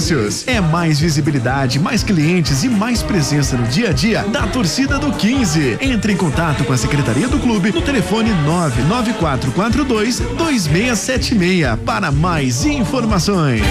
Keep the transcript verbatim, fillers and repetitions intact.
negócios. É mais visibilidade, mais clientes e mais presença no dia a dia da torcida do quinze. Entre em contato com a Secretaria do Clube no telefone nove nove quatro quatro dois dois seis sete seis para mais informações.